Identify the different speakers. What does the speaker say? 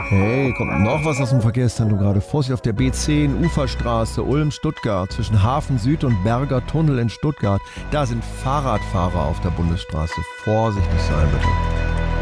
Speaker 1: Hey, kommt noch was aus dem Verkehrsstand gerade? Vorsicht auf der B10, Uferstraße, Ulm-Stuttgart, zwischen Hafen Süd und Berger Tunnel in Stuttgart. Da sind Fahrradfahrer auf der Bundesstraße. Vorsichtig sein, bitte.